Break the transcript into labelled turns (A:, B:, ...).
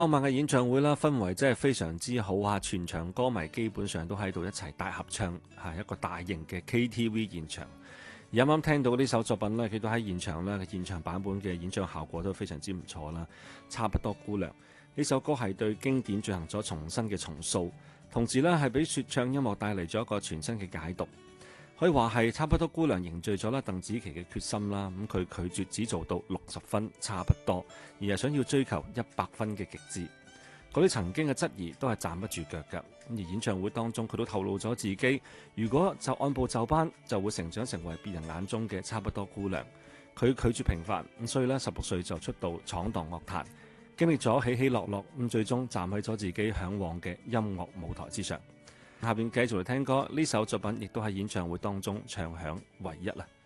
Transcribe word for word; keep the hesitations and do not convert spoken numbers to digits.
A: 當晚嘅演唱會啦，氛圍真係非常之好啊！全場歌迷基本上都喺度一齊大合唱，係一個大型嘅 K T V 現場。而啱啱聽到呢首作品呢，佢都喺現場呢，現場版本嘅演唱效果都非常之唔錯啦。差不多姑娘呢首歌係對經典進行咗重新嘅重塑，同時呢係俾說唱音樂帶嚟咗一個全新嘅解讀。可以話係差不多姑娘凝聚咗啦鄧紫棋嘅決心啦，咁佢拒絕只做到六十分差不多，而係想要追求一百分嘅極致。嗰啲曾經嘅質疑都係站不住腳㗎。而演唱會當中佢都透露咗自己，如果就按部就班，就會成長成為別人眼中嘅差不多姑娘。佢拒絕平凡，咁所以呢，十六歲就出道闖蕩樂壇，經歷咗起起落落，咁最終站喺咗自己向往嘅音樂舞台之上。下邊繼續嚟聽歌，呢首作品亦都喺演唱會當中唱響唯一啦。